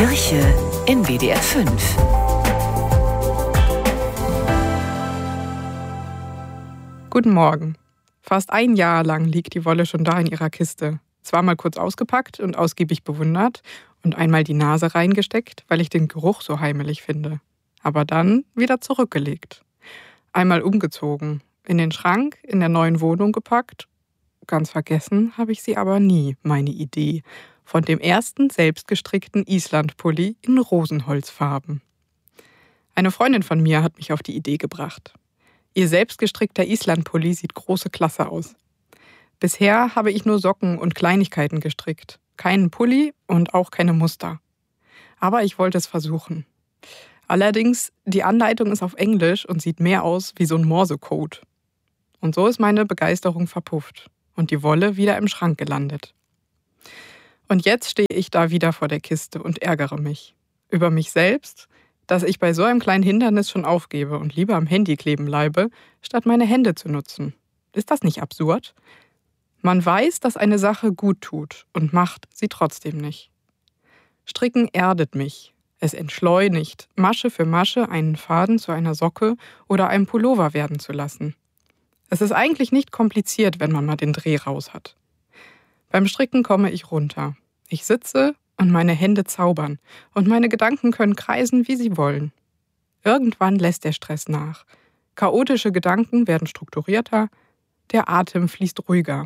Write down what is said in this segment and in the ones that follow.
Kirche in WDR 5. Guten Morgen. Fast ein Jahr lang liegt die Wolle schon da in ihrer Kiste. Zwar mal kurz ausgepackt und ausgiebig bewundert und einmal die Nase reingesteckt, weil ich den Geruch so heimelig finde. Aber dann wieder zurückgelegt. Einmal umgezogen, in den Schrank, in der neuen Wohnung gepackt. Ganz vergessen habe ich sie aber nie, meine Idee von dem ersten selbstgestrickten Islandpulli in Rosenholzfarben. Eine Freundin von mir hat mich auf die Idee gebracht. Ihr selbstgestrickter Islandpulli sieht große Klasse aus. Bisher habe ich nur Socken und Kleinigkeiten gestrickt. Keinen Pulli und auch keine Muster. Aber ich wollte es versuchen. Allerdings, die Anleitung ist auf Englisch und sieht mehr aus wie so ein Morsecode. Und so ist meine Begeisterung verpufft und die Wolle wieder im Schrank gelandet. Und jetzt stehe ich da wieder vor der Kiste und ärgere mich. Über mich selbst, dass ich bei so einem kleinen Hindernis schon aufgebe und lieber am Handy kleben bleibe, statt meine Hände zu nutzen. Ist das nicht absurd? Man weiß, dass eine Sache gut tut und macht sie trotzdem nicht. Stricken erdet mich. Es entschleunigt, Masche für Masche einen Faden zu einer Socke oder einem Pullover werden zu lassen. Es ist eigentlich nicht kompliziert, wenn man mal den Dreh raus hat. Beim Stricken komme ich runter. Ich sitze und meine Hände zaubern und meine Gedanken können kreisen, wie sie wollen. Irgendwann lässt der Stress nach. Chaotische Gedanken werden strukturierter, der Atem fließt ruhiger.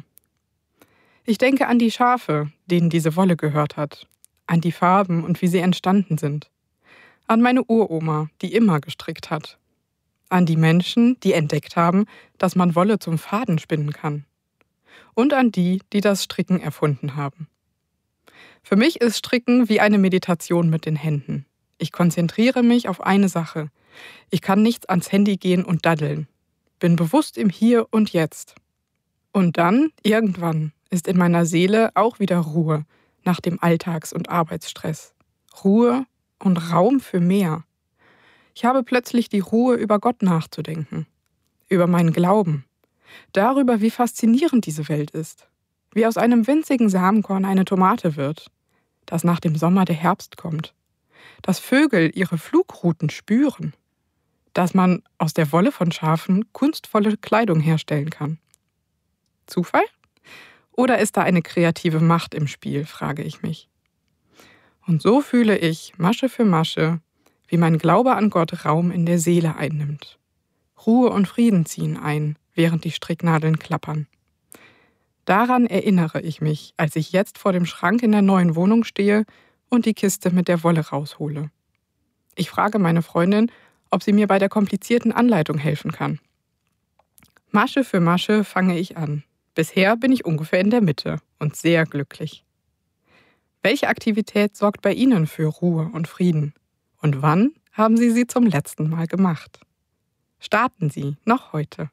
Ich denke an die Schafe, denen diese Wolle gehört hat, an die Farben und wie sie entstanden sind, an meine Uroma, die immer gestrickt hat, an die Menschen, die entdeckt haben, dass man Wolle zum Faden spinnen kann. Und an die, die das Stricken erfunden haben. Für mich ist Stricken wie eine Meditation mit den Händen. Ich konzentriere mich auf eine Sache. Ich kann nicht ans Handy gehen und daddeln. Bin bewusst im Hier und Jetzt. Und dann, irgendwann, ist in meiner Seele auch wieder Ruhe nach dem Alltags- und Arbeitsstress. Ruhe und Raum für mehr. Ich habe plötzlich die Ruhe, über Gott nachzudenken. Über meinen Glauben. Darüber, wie faszinierend diese Welt ist. Wie aus einem winzigen Samenkorn eine Tomate wird, dass nach dem Sommer der Herbst kommt. Dass Vögel ihre Flugrouten spüren. Dass man aus der Wolle von Schafen kunstvolle Kleidung herstellen kann. Zufall? Oder ist da eine kreative Macht im Spiel, frage ich mich. Und so fühle ich, Masche für Masche, wie mein Glaube an Gott Raum in der Seele einnimmt. Ruhe und Frieden ziehen ein, während die Stricknadeln klappern. Daran erinnere ich mich, als ich jetzt vor dem Schrank in der neuen Wohnung stehe und die Kiste mit der Wolle raushole. Ich frage meine Freundin, ob sie mir bei der komplizierten Anleitung helfen kann. Masche für Masche fange ich an. Bisher bin ich ungefähr in der Mitte und sehr glücklich. Welche Aktivität sorgt bei Ihnen für Ruhe und Frieden? Und wann haben Sie sie zum letzten Mal gemacht? Starten Sie noch heute.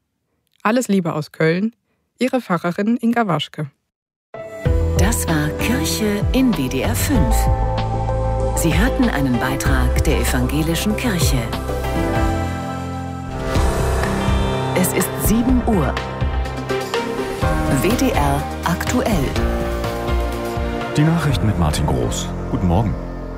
Alles Liebe aus Köln, Ihre Pfarrerin Inga Waschke. Das war Kirche in WDR 5. Sie hörten einen Beitrag der Evangelischen Kirche. Es ist 7 Uhr. WDR aktuell. Die Nachrichten mit Martin Groß. Guten Morgen.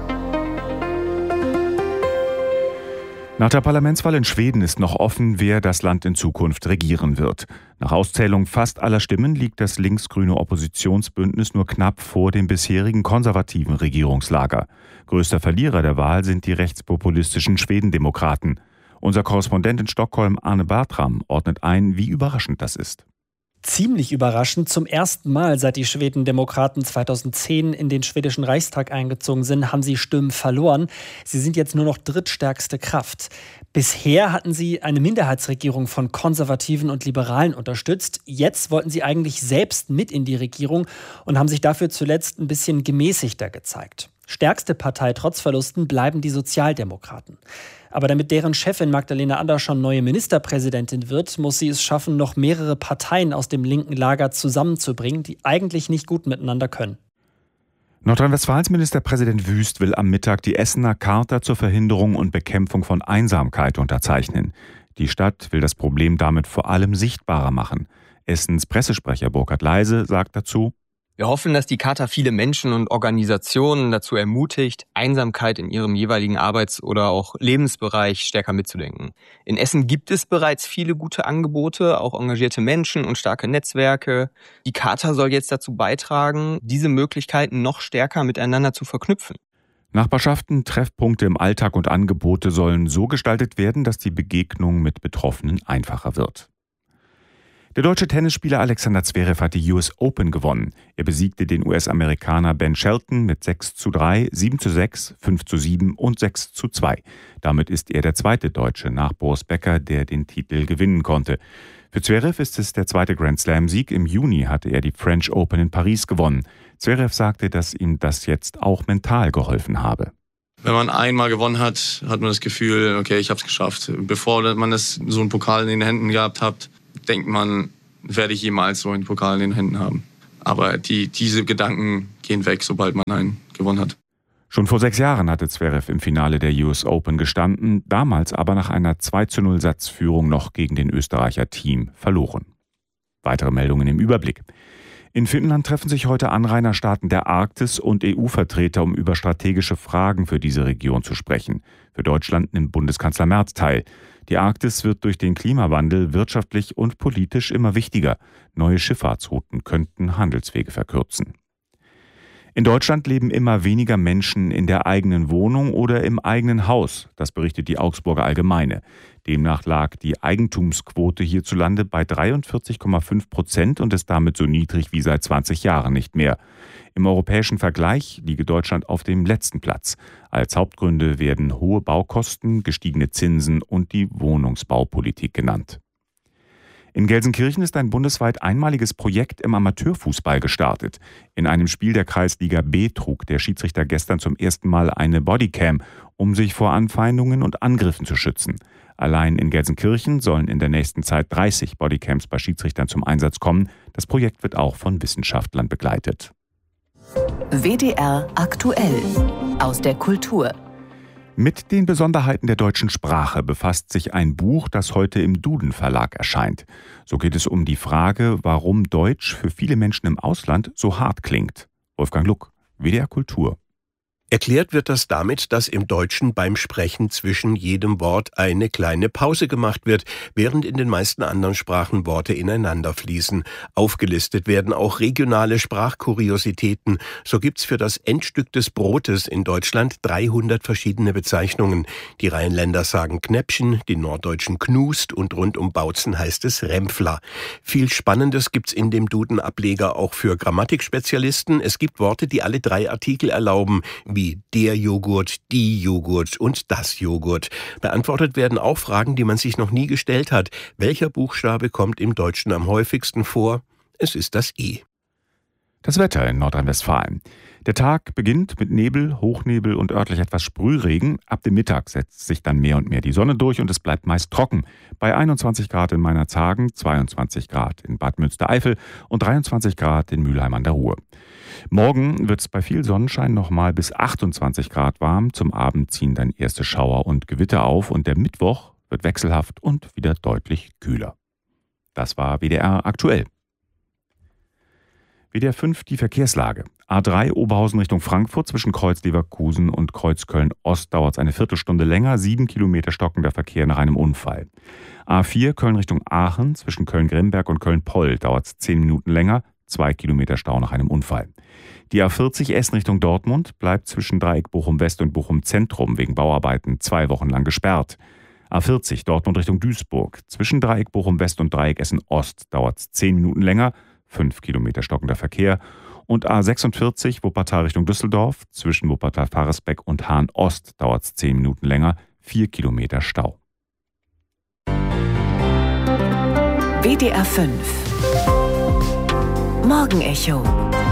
Nach der Parlamentswahl in Schweden ist noch offen, wer das Land in Zukunft regieren wird. Nach Auszählung fast aller Stimmen liegt das linksgrüne Oppositionsbündnis nur knapp vor dem bisherigen konservativen Regierungslager. Größter Verlierer der Wahl sind die rechtspopulistischen Schwedendemokraten. Unser Korrespondent in Stockholm, Arne Bartram, ordnet ein, wie überraschend das ist. Ziemlich überraschend. Zum ersten Mal, seit die Schwedendemokraten 2010 in den schwedischen Reichstag eingezogen sind, haben sie Stimmen verloren. Sie sind jetzt nur noch drittstärkste Kraft. Bisher hatten sie eine Minderheitsregierung von Konservativen und Liberalen unterstützt. Jetzt wollten sie eigentlich selbst mit in die Regierung und haben sich dafür zuletzt ein bisschen gemäßigter gezeigt. Stärkste Partei trotz Verlusten bleiben die Sozialdemokraten. Aber damit deren Chefin Magdalena Andersson neue Ministerpräsidentin wird, muss sie es schaffen, noch mehrere Parteien aus dem linken Lager zusammenzubringen, die eigentlich nicht gut miteinander können. Nordrhein-Westfalens Ministerpräsident Wüst will am Mittag die Essener Charta zur Verhinderung und Bekämpfung von Einsamkeit unterzeichnen. Die Stadt will das Problem damit vor allem sichtbarer machen. Essens Pressesprecher Burkhard Leise sagt dazu: Wir hoffen, dass die Charta viele Menschen und Organisationen dazu ermutigt, Einsamkeit in ihrem jeweiligen Arbeits- oder auch Lebensbereich stärker mitzudenken. In Essen gibt es bereits viele gute Angebote, auch engagierte Menschen und starke Netzwerke. Die Charta soll jetzt dazu beitragen, diese Möglichkeiten noch stärker miteinander zu verknüpfen. Nachbarschaften, Treffpunkte im Alltag und Angebote sollen so gestaltet werden, dass die Begegnung mit Betroffenen einfacher wird. Der deutsche Tennisspieler Alexander Zverev hat die US Open gewonnen. Er besiegte den US-Amerikaner Ben Shelton mit 6:3, 7:6, 5:7 und 6:2. Damit ist er der zweite Deutsche nach Boris Becker, der den Titel gewinnen konnte. Für Zverev ist es der zweite Grand-Slam-Sieg. Im Juni hatte er die French Open in Paris gewonnen. Zverev sagte, dass ihm das jetzt auch mental geholfen habe. Wenn man einmal gewonnen hat, hat man das Gefühl, okay, ich habe es geschafft. Bevor man so einen Pokal in den Händen gehabt hat, denkt man, werde ich jemals so einen Pokal in den Händen haben. Aber diese Gedanken gehen weg, sobald man einen gewonnen hat. Schon vor 6 Jahren hatte Zverev im Finale der US Open gestanden, damals aber nach einer 2:0 Satzführung noch gegen den Österreicher Thiem verloren. Weitere Meldungen im Überblick. In Finnland treffen sich heute Anrainerstaaten der Arktis und EU-Vertreter, um über strategische Fragen für diese Region zu sprechen. Für Deutschland nimmt Bundeskanzler Merz teil. Die Arktis wird durch den Klimawandel wirtschaftlich und politisch immer wichtiger. Neue Schifffahrtsrouten könnten Handelswege verkürzen. In Deutschland leben immer weniger Menschen in der eigenen Wohnung oder im eigenen Haus. Das berichtet die Augsburger Allgemeine. Demnach lag die Eigentumsquote hierzulande bei 43,5% und ist damit so niedrig wie seit 20 Jahren nicht mehr. Im europäischen Vergleich liege Deutschland auf dem letzten Platz. Als Hauptgründe werden hohe Baukosten, gestiegene Zinsen und die Wohnungsbaupolitik genannt. In Gelsenkirchen ist ein bundesweit einmaliges Projekt im Amateurfußball gestartet. In einem Spiel der Kreisliga B trug der Schiedsrichter gestern zum ersten Mal eine Bodycam, um sich vor Anfeindungen und Angriffen zu schützen. Allein in Gelsenkirchen sollen in der nächsten Zeit 30 Bodycams bei Schiedsrichtern zum Einsatz kommen. Das Projekt wird auch von Wissenschaftlern begleitet. WDR aktuell aus der Kultur. Mit den Besonderheiten der deutschen Sprache befasst sich ein Buch, das heute im Duden Verlag erscheint. So geht es um die Frage, warum Deutsch für viele Menschen im Ausland so hart klingt. Wolfgang Luck, WDR Kultur. Erklärt wird das damit, dass im Deutschen beim Sprechen zwischen jedem Wort eine kleine Pause gemacht wird, während in den meisten anderen Sprachen Worte ineinander fließen. Aufgelistet werden auch regionale Sprachkuriositäten. So gibt's für das Endstück des Brotes in Deutschland 300 verschiedene Bezeichnungen. Die Rheinländer sagen Knäppchen, die Norddeutschen Knust und rund um Bautzen heißt es Rempfler. Viel Spannendes gibt's in dem Duden-Ableger auch für Grammatikspezialisten. Es gibt Worte, die alle 3 Artikel erlauben, wie der Joghurt, die Joghurt und das Joghurt. Beantwortet werden auch Fragen, die man sich noch nie gestellt hat. Welcher Buchstabe kommt im Deutschen am häufigsten vor? Es ist das E. Das Wetter in Nordrhein-Westfalen. Der Tag beginnt mit Nebel, Hochnebel und örtlich etwas Sprühregen. Ab dem Mittag setzt sich dann mehr und mehr die Sonne durch und es bleibt meist trocken. Bei 21 Grad in Meinerzhagen, 22 Grad in Bad Münstereifel und 23 Grad in Mülheim an der Ruhr. Morgen wird es bei viel Sonnenschein nochmal bis 28 Grad warm. Zum Abend ziehen dann erste Schauer und Gewitter auf und der Mittwoch wird wechselhaft und wieder deutlich kühler. Das war WDR aktuell. WDR 5 die Verkehrslage. A3 Oberhausen Richtung Frankfurt zwischen Kreuz Leverkusen und Kreuz Köln-Ost dauert es eine Viertelstunde länger, 7 Kilometer stockender Verkehr nach einem Unfall. A4 Köln Richtung Aachen zwischen Köln-Grimberg und Köln-Poll dauert es 10 Minuten länger, 2 Kilometer Stau nach einem Unfall. Die A40 Essen Richtung Dortmund bleibt zwischen Dreieck Bochum-West und Bochum-Zentrum wegen Bauarbeiten 2 Wochen lang gesperrt. A40 Dortmund Richtung Duisburg zwischen Dreieck Bochum-West und Dreieck Essen-Ost dauert es 10 Minuten länger, 5 Kilometer stockender Verkehr. Und A46 Wuppertal Richtung Düsseldorf zwischen Wuppertal-Faresbeck und Hahn-Ost dauert es 10 Minuten länger, 4 Kilometer Stau. WDR 5 Morgenecho.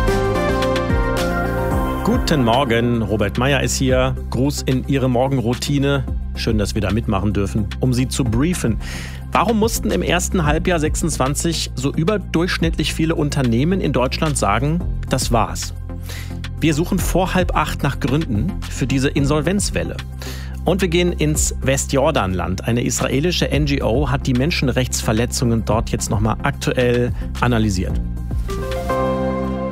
Guten Morgen, Robert Meyer ist hier. Gruß in Ihre Morgenroutine. Schön, dass wir da mitmachen dürfen, um Sie zu briefen. Warum mussten im ersten Halbjahr 26 so überdurchschnittlich viele Unternehmen in Deutschland sagen, das war's? Wir suchen vor 7:30 nach Gründen für diese Insolvenzwelle. Und wir gehen ins Westjordanland. Eine israelische NGO hat die Menschenrechtsverletzungen dort jetzt nochmal aktuell analysiert.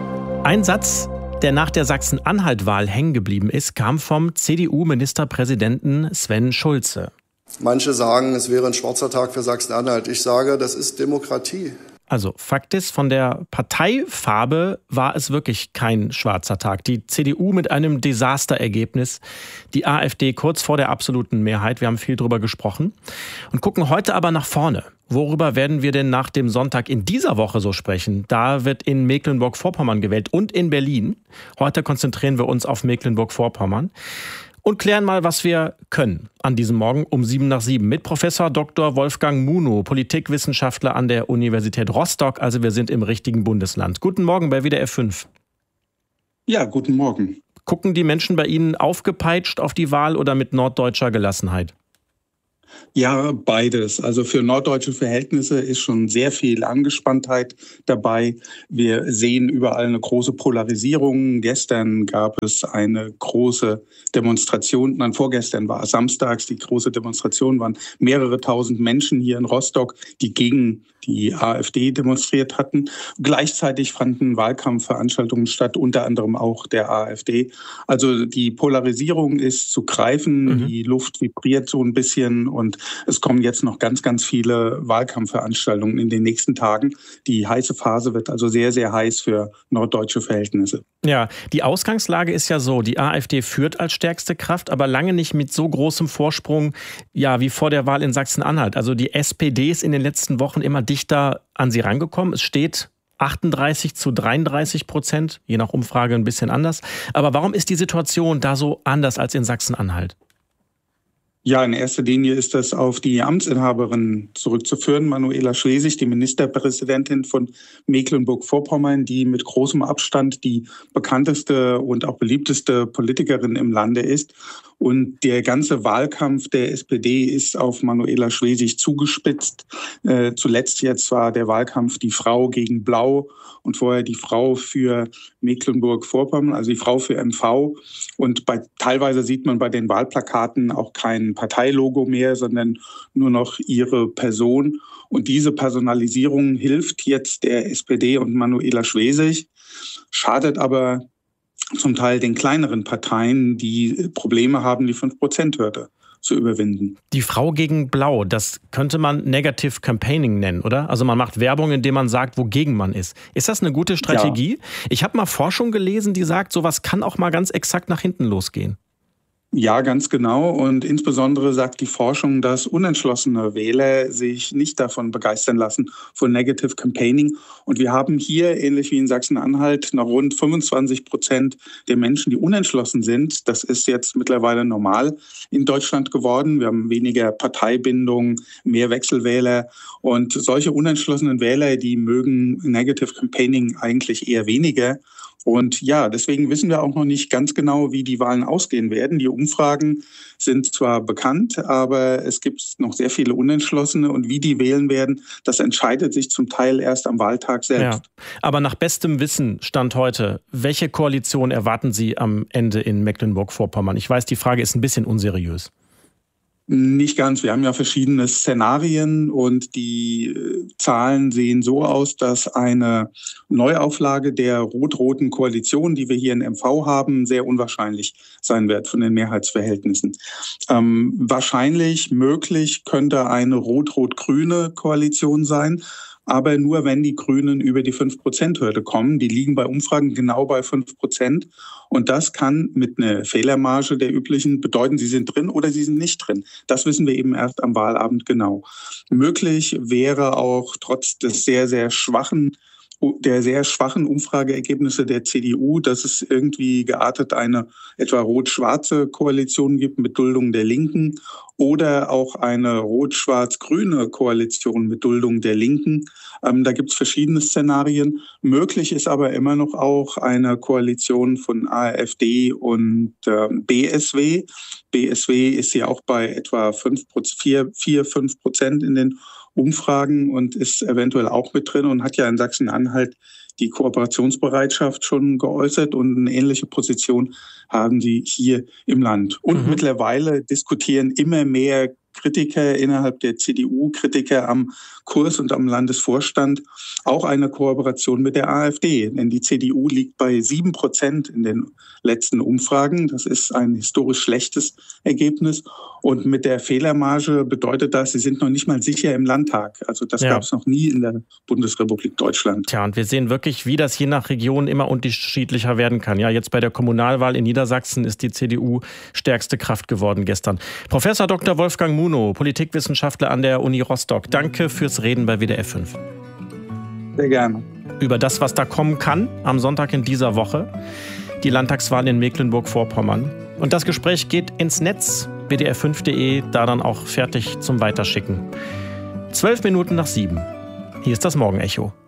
Ein Satz, der nach der Sachsen-Anhalt-Wahl hängen geblieben ist, kam vom CDU-Ministerpräsidenten Sven Schulze. Manche sagen, es wäre ein schwarzer Tag für Sachsen-Anhalt. Ich sage, das ist Demokratie. Also Fakt ist, von der Parteifarbe war es wirklich kein schwarzer Tag. Die CDU mit einem Desasterergebnis, die AfD kurz vor der absoluten Mehrheit. Wir haben viel drüber gesprochen und gucken heute aber nach vorne. Worüber werden wir denn nach dem Sonntag in dieser Woche so sprechen? Da wird in Mecklenburg-Vorpommern gewählt und in Berlin. Heute konzentrieren wir uns auf Mecklenburg-Vorpommern. Und klären mal, was wir können an diesem Morgen um 7:07 mit Professor Dr. Wolfgang Munow, Politikwissenschaftler an der Universität Rostock. Also wir sind im richtigen Bundesland. Guten Morgen bei WDR 5. Ja, guten Morgen. Gucken die Menschen bei Ihnen aufgepeitscht auf die Wahl oder mit norddeutscher Gelassenheit? Ja, beides. Also für norddeutsche Verhältnisse ist schon sehr viel Angespanntheit dabei. Wir sehen überall eine große Polarisierung. Gestern gab es eine große Demonstration. Nein, vorgestern war es samstags. Die große Demonstration waren mehrere tausend Menschen hier in Rostock, die gegen die AfD demonstriert hatten. Gleichzeitig fanden Wahlkampfveranstaltungen statt, unter anderem auch der AfD. Also die Polarisierung ist zu greifen. Die Luft vibriert so ein bisschen und es kommen jetzt noch ganz, ganz viele Wahlkampfveranstaltungen in den nächsten Tagen. Die heiße Phase wird also sehr, sehr heiß für norddeutsche Verhältnisse. Ja, die Ausgangslage ist ja so, die AfD führt als stärkste Kraft, aber lange nicht mit so großem Vorsprung, ja, wie vor der Wahl in Sachsen-Anhalt. Also die SPD ist in den letzten Wochen immer dichter an sie rangekommen. Es steht 38-33%, je nach Umfrage ein bisschen anders. Aber warum ist die Situation da so anders als in Sachsen-Anhalt? Ja, in erster Linie ist das auf die Amtsinhaberin zurückzuführen, Manuela Schwesig, die Ministerpräsidentin von Mecklenburg-Vorpommern, die mit großem Abstand die bekannteste und auch beliebteste Politikerin im Lande ist. Und der ganze Wahlkampf der SPD ist auf Manuela Schwesig zugespitzt. Zuletzt jetzt war der Wahlkampf die Frau gegen Blau und vorher die Frau für Mecklenburg-Vorpommern, also die Frau für MV. Und teilweise sieht man bei den Wahlplakaten auch kein Parteilogo mehr, sondern nur noch ihre Person. Und diese Personalisierung hilft jetzt der SPD und Manuela Schwesig, schadet aber zum Teil den kleineren Parteien, die Probleme haben, die 5%-Hürde zu überwinden. Die Frau gegen Blau, das könnte man Negative Campaigning nennen, oder? Also man macht Werbung, indem man sagt, wogegen man ist. Ist das eine gute Strategie? Ja. Ich habe mal Forschung gelesen, die sagt, sowas kann auch mal ganz exakt nach hinten losgehen. Ja, ganz genau. Und insbesondere sagt die Forschung, dass unentschlossene Wähler sich nicht davon begeistern lassen, von Negative Campaigning. Und wir haben hier, ähnlich wie in Sachsen-Anhalt, noch rund 25% der Menschen, die unentschlossen sind. Das ist jetzt mittlerweile normal in Deutschland geworden. Wir haben weniger Parteibindung, mehr Wechselwähler. Und solche unentschlossenen Wähler, die mögen Negative Campaigning eigentlich eher weniger. Und ja, deswegen wissen wir auch noch nicht ganz genau, wie die Wahlen ausgehen werden. Die Umfragen sind zwar bekannt, aber es gibt noch sehr viele Unentschlossene. Und wie die wählen werden, das entscheidet sich zum Teil erst am Wahltag selbst. Ja, aber nach bestem Wissen Stand heute, welche Koalition erwarten Sie am Ende in Mecklenburg-Vorpommern? Ich weiß, die Frage ist ein bisschen unseriös. Nicht ganz. Wir haben ja verschiedene Szenarien und die Zahlen sehen so aus, dass eine Neuauflage der rot-roten Koalition, die wir hier in MV haben, sehr unwahrscheinlich sein wird von den Mehrheitsverhältnissen. Wahrscheinlich, möglich könnte eine rot-rot-grüne Koalition sein. Aber nur, wenn die Grünen über die 5%-Hürde kommen. Die liegen bei Umfragen genau bei 5%. Und das kann mit einer Fehlermarge der üblichen bedeuten, sie sind drin oder sie sind nicht drin. Das wissen wir eben erst am Wahlabend genau. Möglich wäre auch trotz des sehr schwachen Umfrageergebnisse der CDU, dass es irgendwie geartet eine etwa rot-schwarze Koalition gibt mit Duldung der Linken oder auch eine rot-schwarz-grüne Koalition mit Duldung der Linken. Da gibt es verschiedene Szenarien. Möglich ist aber immer noch auch eine Koalition von AfD und BSW. BSW ist ja auch bei etwa 4-5% in den Umfragen und ist eventuell auch mit drin und hat ja in Sachsen-Anhalt die Kooperationsbereitschaft schon geäußert und eine ähnliche Position haben sie hier im Land. Und mittlerweile diskutieren immer mehr Kritiker innerhalb der CDU, Kritiker am Kurs und am Landesvorstand, auch eine Kooperation mit der AfD. Denn die CDU liegt bei 7% in den letzten Umfragen. Das ist ein historisch schlechtes Ergebnis. Und mit der Fehlermarge bedeutet das, sie sind noch nicht mal sicher im Landtag. Also das gab es noch nie in der Bundesrepublik Deutschland. Tja, und wir sehen wirklich, wie das je nach Region immer unterschiedlicher werden kann. Ja, jetzt bei der Kommunalwahl in Niedersachsen ist die CDU stärkste Kraft geworden gestern. Professor Dr. Wolfgang Munow, Politikwissenschaftler an der Uni Rostock. Danke fürs Reden bei WDR 5. Sehr gerne. Über das, was da kommen kann, am Sonntag in dieser Woche. Die Landtagswahl in Mecklenburg-Vorpommern. Und das Gespräch geht ins Netz, wdr5.de, da dann auch fertig zum Weiterschicken. 12 Minuten nach 7. Hier ist das Morgenecho.